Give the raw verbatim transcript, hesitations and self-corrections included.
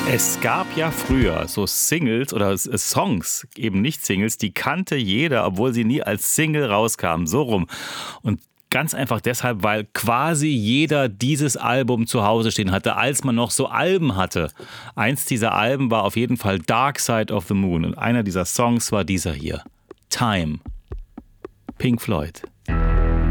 Es gab ja früher so Singles oder Songs, eben nicht Singles, die kannte jeder, obwohl sie nie als Single rauskamen, so rum. Und ganz einfach deshalb, weil quasi jeder dieses Album zu Hause stehen hatte, als man noch so Alben hatte. Eins dieser Alben war auf jeden Fall Dark Side of the Moon und einer dieser Songs war dieser hier, Time, Pink Floyd.